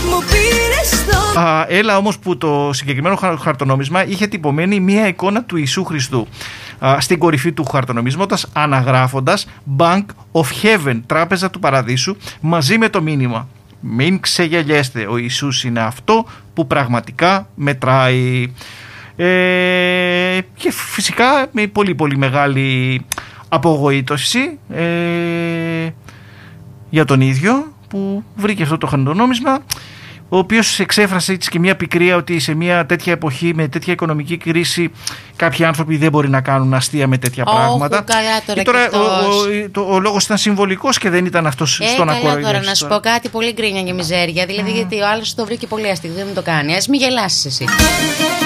μου πήρες το... Έλα όμως που το συγκεκριμένο χαρτονόμισμα είχε τυπωμένη μία εικόνα του Ιησού Χριστού στην κορυφή του χαρτονομίσματος, αναγράφοντας Bank of Heaven, τράπεζα του παραδείσου, μαζί με το μήνυμα «Μην ξεγελιέστε, ο Ιησούς είναι αυτό που πραγματικά μετράει». Και φυσικά με πολύ πολύ μεγάλη απογοήτευση για τον ίδιο που βρήκε αυτό το χαρτονόμισμα, ο οποίος εξέφρασε έτσι και μια πικρία ότι σε μια τέτοια εποχή με τέτοια οικονομική κρίση κάποιοι άνθρωποι δεν μπορεί να κάνουν αστεία με τέτοια πράγματα. Καλά, και τώρα ο λόγος ήταν συμβολικός και δεν ήταν αυτός στον ακοροϊδεύσει. Τώρα να σου πω κάτι, πολύ γκρίνια και μιζέρια. Δηλαδή γιατί ο άλλος το βρήκε πολύ αστείο, δεν το κάνει. Ας μην γελάσεις εσύ.